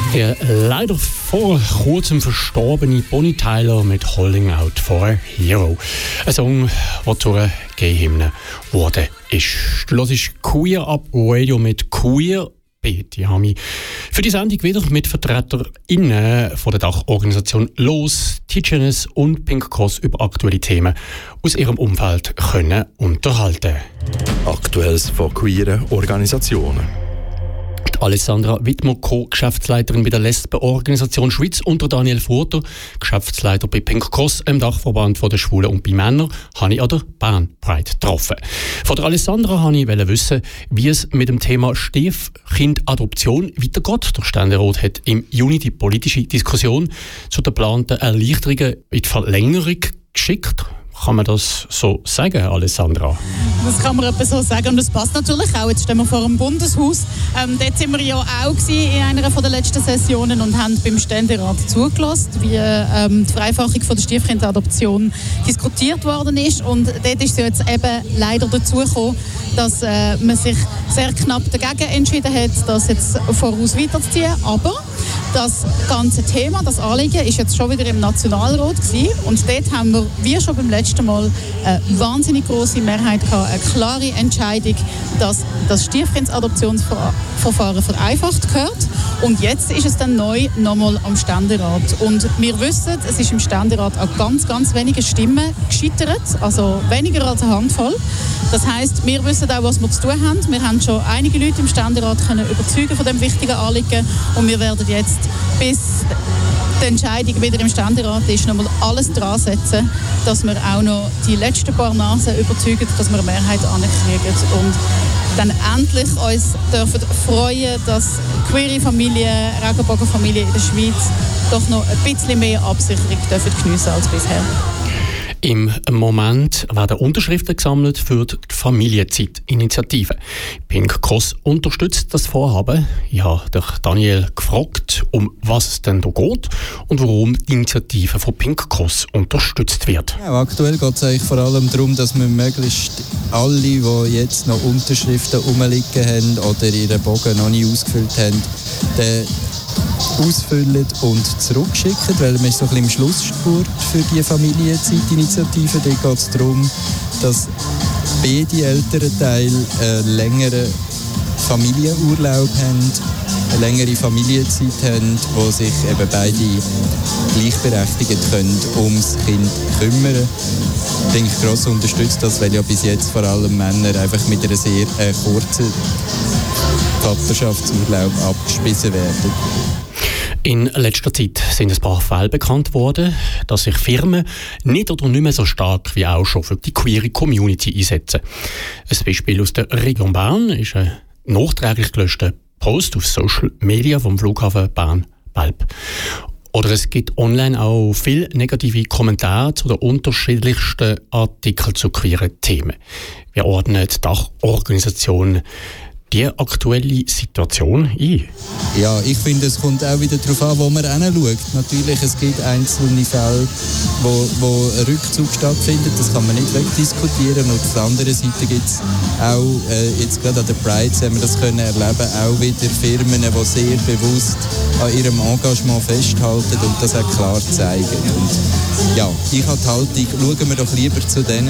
Der leider vor kurzem verstorbene Bonnie Tyler mit «Holding Out for a Hero». Ein Song, der zur Gay-Hymne wurde. Du hörst Queer Up Radio mit Queer. Ich habe mich für die Sendung wieder mit VertreterInnen von der Dachorganisation LOS, Teachernes und Pink Cross über aktuelle Themen aus ihrem Umfeld können unterhalten. Aktuelles von queeren Organisationen. Alessandra Wittmer, Co-Geschäftsleiterin bei der Lesbenorganisation Schweiz, und Daniel Furter, Geschäftsleiter bei Pink Cross, im Dachverband der Schwulen und bei Männern, habe ich an der Bern Pride getroffen. Von der Alessandra wollte ich wissen, wie es mit dem Thema Stiefkindadoption weitergeht. Der Ständerat hat im Juni die politische Diskussion zu den geplanten Erleichterungen in die Verlängerung geschickt. Kann man das so sagen, Alessandra? Das kann man etwa so sagen, und das passt natürlich auch. Jetzt stehen wir vor dem Bundeshaus. Dort waren wir ja auch in einer der letzten Sessionen und haben beim Ständerat zugelassen, wie die Vereinfachung von der Stiefkindadoption diskutiert worden ist. Und dort ist es jetzt eben leider dazu gekommen, dass man sich sehr knapp dagegen entschieden hat, das jetzt voraus weiterzuziehen. Aber das ganze Thema, das Anliegen, ist jetzt schon wieder im Nationalrat gewesen. Und dort haben wir, wie schon beim letzten Mal, eine wahnsinnig grosse Mehrheit gehabt, eine klare Entscheidung, dass das Stiefkindadoptionsverfahren vereinfacht gehört. Und jetzt ist es dann neu nochmal am Ständerat. Und wir wissen, es ist im Ständerat an ganz, ganz wenigen Stimmen gescheitert, also weniger als eine Handvoll. Das heisst, wir wissen auch, was wir zu tun haben. Wir haben schon einige Leute im Ständerat können überzeugen von dem wichtigen Anliegen, und wir werden jetzt, bis die Entscheidung wieder im Ständerat ist, nochmal alles dran setzen, dass wir auch noch die letzten paar Nasen überzeugen, dass wir eine Mehrheit ankriegen und dann endlich uns dürfen freuen, dass queere Familien, Regenbogenfamilien in der Schweiz doch noch ein bisschen mehr Absicherung dürfen geniessen als bisher. Im Moment werden Unterschriften gesammelt für die Familienzeit-Initiative. Pink Cross unterstützt das Vorhaben. Ich habe Daniel gefragt, um was es denn da geht und warum die Initiative von Pink Cross unterstützt wird. Ja, aktuell geht es eigentlich vor allem darum, dass wir möglichst alle, die jetzt noch Unterschriften rumliegen haben oder ihren Bogen noch nicht ausgefüllt haben, ausfüllen und zurückschicken, weil man ist so ein bisschen im Schlussspurt für die Familienzeitinitiative. Da geht es darum, dass beide Elternteile einen längeren Familienurlaub haben, eine längere Familienzeit haben, wo sich eben beide gleichberechtigt können ums Kind kümmern. Ich denke, Cross unterstützt das, weil ja bis jetzt vor allem Männer einfach mit einer sehr kurzen Vaterschaftsurlaub abgespissen werden. In letzter Zeit sind ein paar Fälle bekannt worden, dass sich Firmen nicht oder nicht mehr so stark wie auch schon für die queere Community einsetzen. Ein Beispiel aus der Region Bern ist ein nachträglich gelöschter Post auf Social Media vom Flughafen Bern-Belp. Oder es gibt online auch viele negative Kommentare zu den unterschiedlichsten Artikeln zu queeren Themen. Wir ordnen die Dachorganisation die aktuelle Situation ein? Ja, ich finde, es kommt auch wieder darauf an, wo man hinschaut. Natürlich, es gibt einzelne Fälle, wo Rückzug stattfindet, das kann man nicht wegdiskutieren. Und auf der anderen Seite gibt es auch, jetzt gerade an der Pride haben wir das können erleben, auch wieder Firmen, die sehr bewusst an ihrem Engagement festhalten und das auch klar zeigen. Und ja, ich habe die Haltung, schauen wir doch lieber zu denen,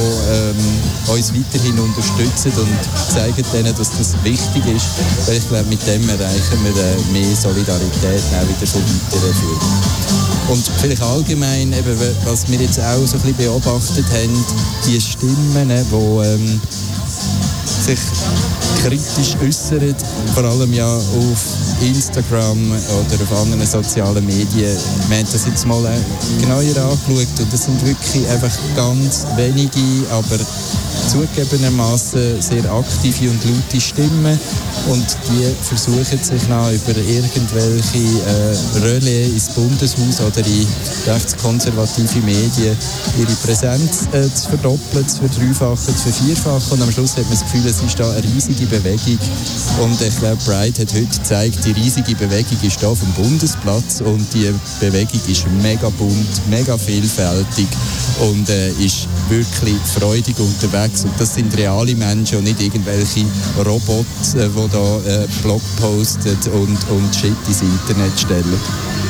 die uns weiterhin unterstützen und zeigen denen, dass das wichtig ist, weil ich glaube, mit dem erreichen wir mehr Solidarität auch wieder von weiteren Firmen. Und vielleicht allgemein, eben, was wir jetzt auch so ein bisschen beobachtet haben, die Stimmen, die sich kritisch äußern, vor allem ja auf Instagram oder auf anderen sozialen Medien. Wir haben das jetzt mal genauer angeschaut und das sind wirklich einfach ganz wenige, aber zugegebenermaßen sehr aktive und laute Stimmen, und die versuchen sich noch über irgendwelche Relais ins Bundeshaus oder in rechtskonservative Medien ihre Präsenz zu verdoppeln, zu verdreifachen, zu vervierfachen, und am Schluss hat man das Gefühl, es ist da eine riesige Bewegung, und ich glaube, Pride hat heute gezeigt, die riesige Bewegung ist da auf dem Bundesplatz, und die Bewegung ist mega bunt, mega vielfältig und ist wirklich freudig unterwegs Schutz. Und das sind reale Menschen und nicht irgendwelche Robots, die da Blog posten und Shit ins Internet stellen.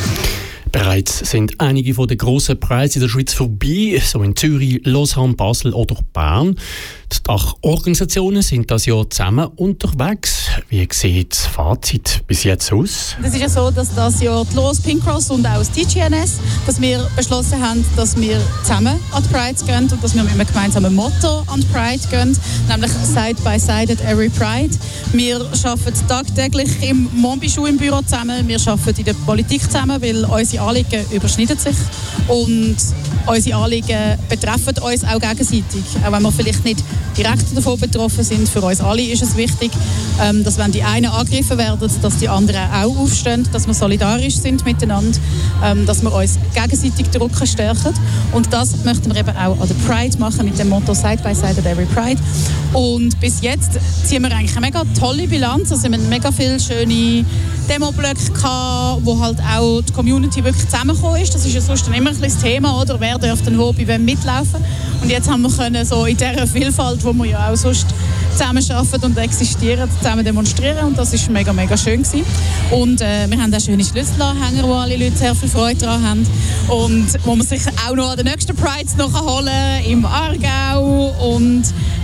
Bereits sind einige von den grossen Preise in der Schweiz vorbei, so in Zürich, Lausanne, Basel oder Bern. Die Dachorganisationen sind das Jahr zusammen unterwegs. Wie sieht das Fazit bis jetzt aus? Es ist ja so, dass das Jahr die LOS, Pink Cross und auch das TGNS, dass wir beschlossen haben, dass wir zusammen an die Pride gehen und dass wir mit einem gemeinsamen Motto an die Pride gehen, nämlich Side by Side at every Pride. Wir arbeiten tagtäglich im Monbichou im Büro zusammen, wir arbeiten in der Politik zusammen, weil unsere Anliegen überschneiden sich und unsere Anliegen betreffen uns auch gegenseitig. Auch wenn wir vielleicht nicht direkt davon betroffen sind, für uns alle ist es wichtig, dass wenn die einen angegriffen werden, dass die anderen auch aufstehen, dass wir solidarisch sind miteinander, dass wir uns gegenseitig den Rücken stärken. Und das möchten wir eben auch an der Pride machen mit dem Motto Side by Side at every Pride. Und bis jetzt ziehen wir eigentlich eine mega tolle Bilanz. Also wir haben mega viele schöne Demoblöcke gehabt, wo halt auch die Community wirklich zusammengekommen ist. Das ist ja sonst dann immer ein bisschen das Thema, oder? Wer darf denn wo bei wem mitlaufen? Und jetzt haben wir können so in dieser Vielfalt, wo wir ja auch sonst zusammen arbeiten und existieren, zusammen demonstrieren. Und das ist mega, mega schön gewesen. Und wir haben auch schöne Schlüsselanhänger, wo alle Leute sehr viel Freude daran haben. Und wo man sich auch noch an den nächsten Prides noch holen kann, im Aargau und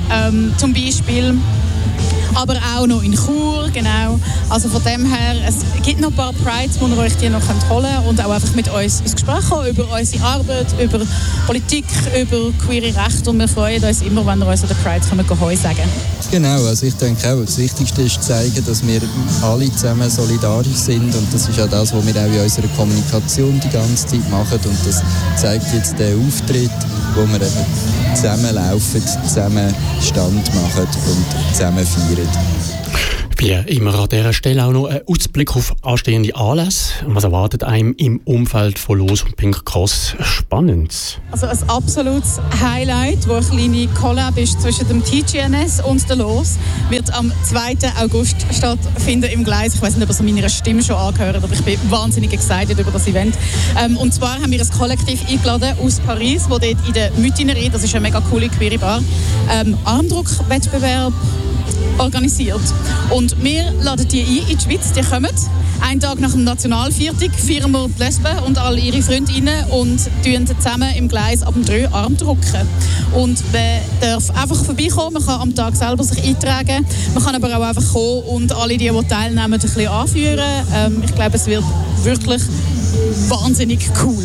zum Beispiel. Aber auch noch in Chur, genau. Also von dem her, es gibt noch ein paar Prides, wo ihr euch die noch holen könnt und auch einfach mit uns ins Gespräch kommen über unsere Arbeit, über Politik, über queere Rechte und wir freuen uns immer, wenn ihr uns an der Pride Heu sagen könnt. Genau, also ich denke auch, das Wichtigste ist zu zeigen, dass wir alle zusammen solidarisch sind und das ist auch das, was wir auch in unserer Kommunikation die ganze Zeit machen und das zeigt jetzt der Auftritt, wo wir eben zusammenlaufen, zusammen Stand machen und zusammen feiern. Wie immer an dieser Stelle auch noch ein Ausblick auf anstehende Anlässe. Was erwartet einem im Umfeld von LOS und Pink Cross Spannendes? Also ein absolutes Highlight, wo eine kleine Collab ist zwischen dem TGNS und der LOS, wird am 2. August stattfinden im Gleis. Ich weiß nicht, ob ihr meiner Stimme schon angehört, aber ich bin wahnsinnig excited über das Event. Und zwar haben wir ein Kollektiv eingeladen aus Paris, wo dort in der Mutinerie, das ist eine mega coole queere Bar, Armdruckwettbewerb organisiert. Und wir laden die ein in die Schweiz, die kommen. Einen Tag nach dem Nationalviertag feiern wir die Lesben und alle ihre Freundinnen und tun zusammen im Gleis ab dem 3 Arm drücken. Und man darf einfach vorbeikommen, man kann am Tag selber sich eintragen, man kann aber auch einfach kommen und alle, die teilnehmen, ein bisschen anführen. Ich glaube, es wird wirklich wahnsinnig cool.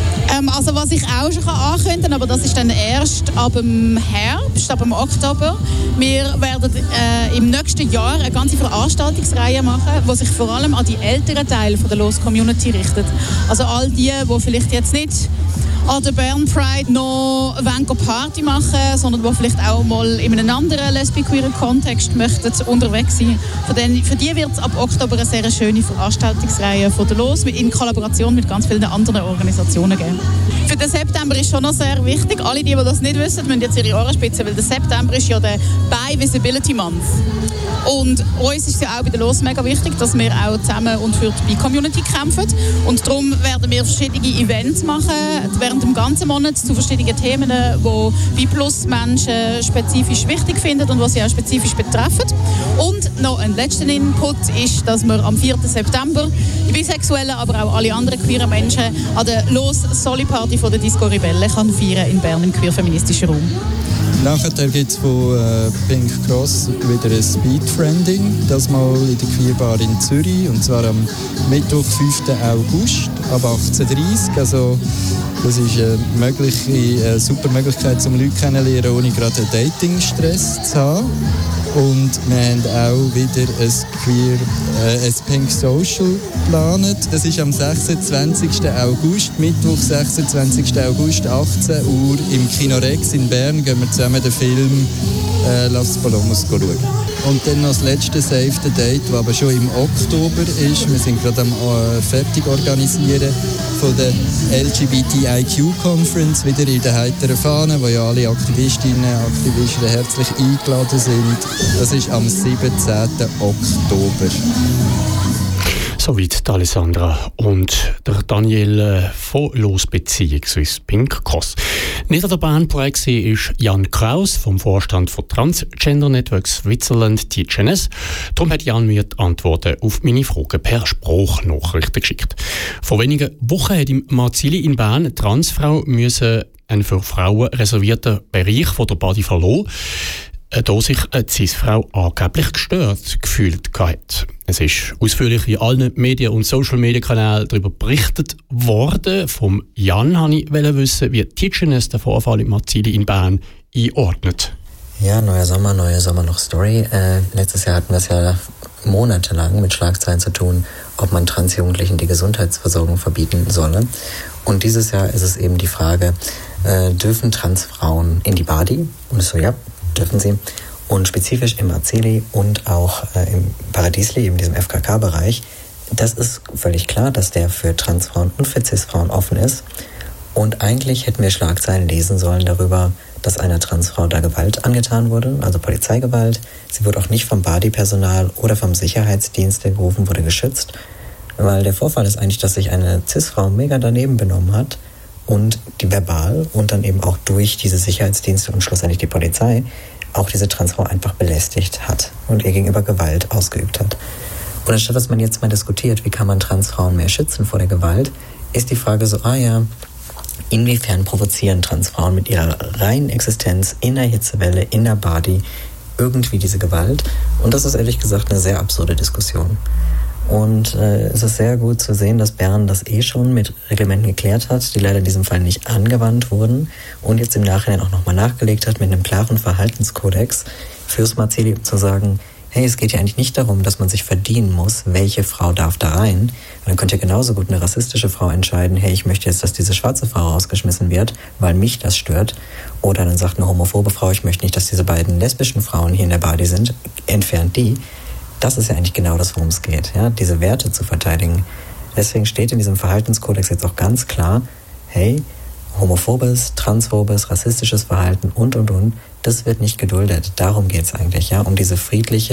Also was ich auch schon ankündigen kann, aber das ist dann erst ab dem Herbst, ab dem Oktober. Wir werden im nächsten Jahr eine ganze Veranstaltungsreihe machen, die sich vor allem an die älteren Teile der LOS-Community richtet. Also all die vielleicht jetzt nicht an der Bern Pride noch Party machen, sondern die vielleicht auch mal in einem anderen lesbisch-queeren Kontext möchten unterwegs sein. Für die wird es ab Oktober eine sehr schöne Veranstaltungsreihe von der LOS in Kollaboration mit ganz vielen anderen Organisationen geben. Für den September ist schon noch sehr wichtig. Alle, die das nicht wissen, müssen jetzt ihre Ohren spitzen, weil der September ist ja der Bi Visibility Month. Und uns ist es ja auch bei der LOS mega wichtig, dass wir auch zusammen und für die Bi-Community kämpfen. Und darum werden wir verschiedene Events machen, während dem ganzen Monat zu verschiedenen Themen, die Bi-Plus-Menschen spezifisch wichtig finden und was sie auch spezifisch betreffen. Und noch ein letzter Input ist, dass wir am 4. September die Bisexuellen, aber auch alle anderen queeren Menschen an der LOS-Soli-Party von der Disco Rebelle kann feiern in Bern im queer-feministischen Raum. Nachher gibt es von Pink Cross wieder ein Speed-Friending, das mal in der Queerbar in Zürich, und zwar am Mittwoch, 5. August ab 18:30 Uhr. Also das ist eine super Möglichkeit, um Leute kennenzulernen, ohne gerade einen Dating-Stress zu haben. Und wir haben auch wieder ein Pink Social geplant. Das ist am 26. August, Mittwoch, 26. August, 18 Uhr im Kino Rex in Bern. Gehen wir zusammen den Film Los Palomos schauen. Und dann noch das letzte Save the Date, das aber schon im Oktober ist. Wir sind gerade am fertig organisieren von der LGBTIQ Conference, wieder in der heiteren Fahne, wo ja alle Aktivistinnen und Aktivisten herzlich eingeladen sind. Das ist am 17. Oktober. Soweit Alessandra und der Daniel von Losbeziehung Swiss Pink Cross. Nicht an der Bahn dabei war Jan Kraus vom Vorstand von Transgender Network Switzerland TGNS. Darum hat Jan mir die Antworten auf meine Fragen per Sprachnachrichten geschickt. Vor wenigen Wochen hat im Marzili in Bern eine Transfrau einen für Frauen reservierten Bereich von der Body verlassen, da sich eine Cis-Frau angeblich gestört gefühlt hat. Es ist ausführlich in allen Medien- und Social-Media-Kanälen darüber berichtet worden. Vom Jan wollte ich wissen, wie TGNS den Vorfall im Marzili in Bern einordnet. Ja, neuer Sommer noch Story. Letztes Jahr hatten wir es ja monatelang mit Schlagzeilen zu tun, ob man Transjugendlichen die Gesundheitsversorgung verbieten solle. Und dieses Jahr ist es eben die Frage, dürfen Transfrauen in die Badi? Und ich so, ja, dürfen sie. Und spezifisch im Marzili und auch im Paradiesli, in diesem FKK-Bereich, das ist völlig klar, dass der für Transfrauen und für Cis-Frauen offen ist. Und eigentlich hätten wir Schlagzeilen lesen sollen darüber, dass einer Transfrau da Gewalt angetan wurde, also Polizeigewalt. Sie wurde auch nicht vom Badi-Personal oder vom Sicherheitsdienst, der gerufen wurde, geschützt. Weil der Vorfall ist eigentlich, dass sich eine Cis-Frau mega daneben benommen hat und die verbal und dann eben auch durch diese Sicherheitsdienste und schlussendlich die Polizei auch diese Transfrau einfach belästigt hat und ihr gegenüber Gewalt ausgeübt hat. Und anstatt dass man jetzt mal diskutiert, wie kann man Transfrauen mehr schützen vor der Gewalt, ist die Frage so, inwiefern provozieren Transfrauen mit ihrer reinen Existenz in der Hitzewelle, in der Badi irgendwie diese Gewalt? Und das ist ehrlich gesagt eine sehr absurde Diskussion. Und es ist sehr gut zu sehen, dass Bern das schon mit Reglementen geklärt hat, die leider in diesem Fall nicht angewandt wurden und jetzt im Nachhinein auch nochmal nachgelegt hat mit einem klaren Verhaltenskodex fürs Marzili, um zu sagen, hey, es geht ja eigentlich nicht darum, dass man sich verdienen muss, welche Frau darf da rein. Und dann könnte ja genauso gut eine rassistische Frau entscheiden, hey, ich möchte jetzt, dass diese schwarze Frau rausgeschmissen wird, weil mich das stört. Oder dann sagt eine homophobe Frau, ich möchte nicht, dass diese beiden lesbischen Frauen hier in der Badi sind, entfernt die. Das ist ja eigentlich genau das, worum es geht, ja, diese Werte zu verteidigen. Deswegen steht in diesem Verhaltenskodex jetzt auch ganz klar, hey, homophobes, transphobes, rassistisches Verhalten und, das wird nicht geduldet. Darum geht es eigentlich, ja, um diese friedliche